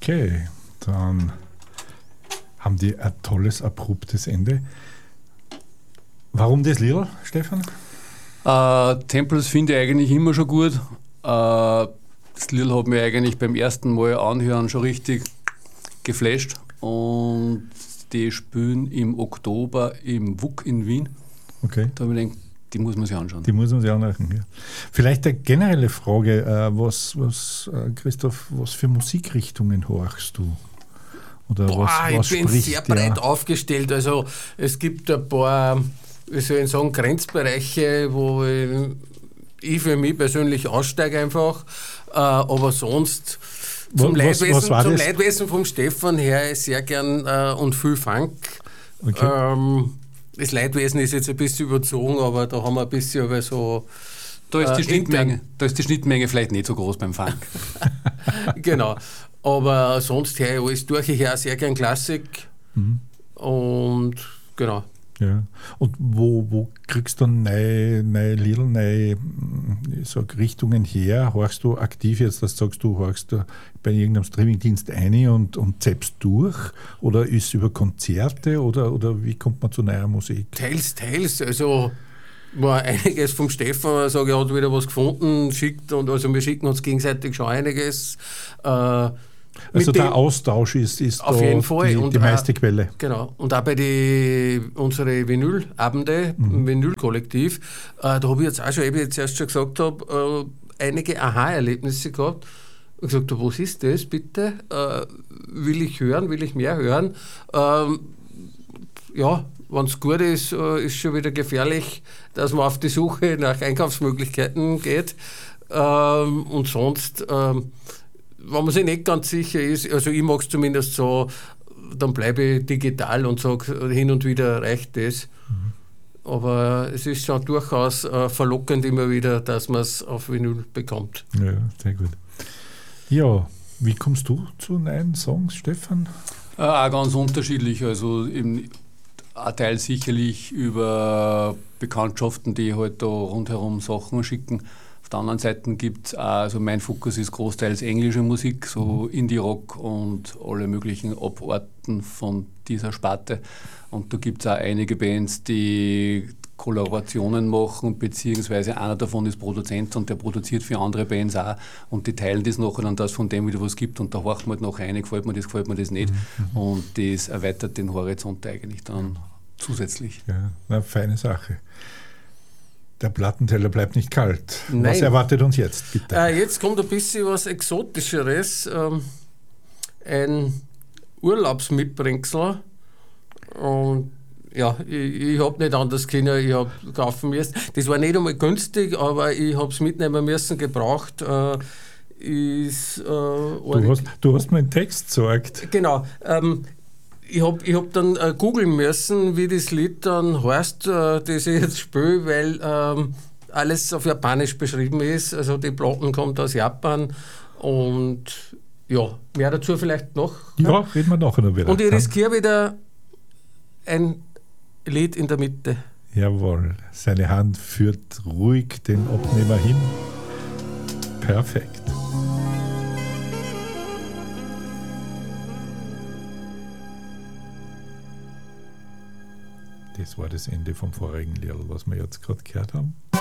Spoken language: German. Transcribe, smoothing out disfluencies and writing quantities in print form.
Okay, dann haben die ein tolles, abruptes Ende. Warum das Lied, Stefan? Temples finde ich eigentlich immer schon gut. Das Lied hat mich eigentlich beim ersten Mal anhören schon richtig geflasht. Und die spielen im Oktober im WUK in Wien. Okay. Da habe ich gedacht, die muss man sich anschauen. Die muss man sich anschauen, ja. Vielleicht eine generelle Frage, Christoph, was für Musikrichtungen horchst du? Oder was ich bin spricht sehr breit aufgestellt. Also es gibt ein paar, wie soll ich sagen, Grenzbereiche, wo ich für mich persönlich aussteige einfach. Aber sonst zum Leidwesen vom Stefan her sehr gern und viel Funk. Okay. Das Leidwesen ist jetzt ein bisschen überzogen, aber da haben wir ein bisschen aber so. Da ist die Schnittmenge vielleicht nicht so groß beim Funk. Genau. Aber sonst her alles durch. Ich höre sehr gern Klassik. Und genau. Ja. Und wo kriegst du neue Lieder, neue Richtungen her? Horchst du aktiv jetzt, dass du sagst, du horchst da bei irgendeinem Streamingdienst ein und zappst durch? Oder ist es über Konzerte? Oder wie kommt man zu neuer Musik? Teils. Also war einiges vom Stefan, sage er hat wieder was gefunden, schickt, und also wir schicken uns gegenseitig schon einiges. Also der Austausch ist auf da jeden Fall. die meiste Quelle. Genau. Und auch bei unsere Vinylabende, im Vinylkollektiv, da habe ich jetzt auch schon, wie ich jetzt erst schon gesagt habe, einige Aha-Erlebnisse gehabt. Und gesagt, was ist das bitte? Will ich mehr hören? Ja, wenn es gut ist, ist schon wieder gefährlich, dass man auf die Suche nach Einkaufsmöglichkeiten geht. Und sonst, wenn man sich nicht ganz sicher ist, also ich mag es zumindest so, dann bleibe ich digital und sage, hin und wieder reicht das. Aber es ist schon durchaus verlockend immer wieder, dass man es auf Vinyl bekommt. Ja, sehr gut. Ja, wie kommst du zu neuen Songs, Stefan? Auch ganz unterschiedlich. Also ein Teil sicherlich über Bekanntschaften, die halt da rundherum Sachen schicken. Auf der anderen Seite gibt es auch, also mein Fokus ist großteils englische Musik, so Indie-Rock und alle möglichen Abarten von dieser Sparte. Und da gibt es auch einige Bands, die Kollaborationen machen, beziehungsweise einer davon ist Produzent und der produziert für andere Bands auch und die teilen das nachher dann, dass es von dem wieder was gibt und da horcht man halt nachher rein, gefällt mir das nicht und das erweitert den Horizont eigentlich dann zusätzlich. Ja, eine feine Sache. Der Plattenteller bleibt nicht kalt. Nein. Was erwartet uns jetzt, bitte? Jetzt kommt ein bisschen was Exotischeres. Ein Urlaubsmitbringsel. Und ja, ich habe nicht anders können, ich habe kaufen müssen. Das war nicht einmal günstig, aber ich habe es mitnehmen müssen, gebraucht. Du hast mir einen Text gesagt. Genau. Ich hab dann googeln müssen, wie das Lied dann heißt, das ich jetzt spiele, weil alles auf Japanisch beschrieben ist. Also die Platten kommt aus Japan und ja, mehr dazu vielleicht noch. Ja, reden wir nachher noch wieder. Und ich riskiere wieder ein Lied in der Mitte. Jawohl, seine Hand führt ruhig den Abnehmer hin. Perfekt. Das war das Ende vom vorigen Lied, was wir jetzt gerade gehört haben.